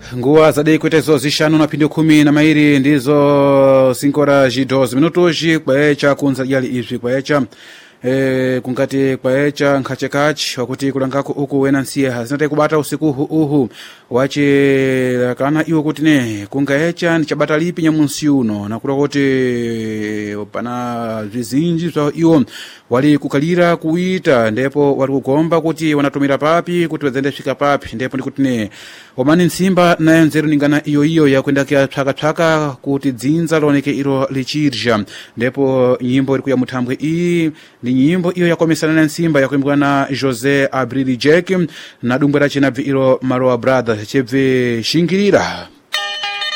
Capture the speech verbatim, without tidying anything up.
nguwa zadei kwetezo zishanu na phindu khumi na mairi ndizo sinkora doze minutos kwaecha kunza yali izvi kwaecha e, kungati kwaecha nkhachekachi wakuti kulangako uku wena nsiye hazinate kubata usiku uhu uhu wache kana iwo kuti ne kungaecha nichabata lipi nyamunsi uno nakula kuti pana vizinji zwa iwo wali kukalira kuita ndipo wali kugomba kuti wanatumira papi kuti wazende fika papi ndipo ndikuti ne omani nsimba nayo nzeru ningana iyo iyo ya kwenda kia tsaka tsaka kuti dzinza loneke ilo lichirja ndipo nyimbo iliku ya mutambwe iyi ni nyimbo iyo yakomesana na nsimba yakuimbwa na Jose Abril Jack na dumbwera chinabvi ilo Maroa Brothers chebve shingirira.